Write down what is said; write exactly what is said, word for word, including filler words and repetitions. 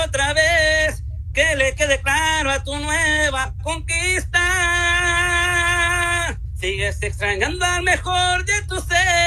otra vez, que le quede claro a tu nueva conquista. Sigues extrañando al mejor de tu ser.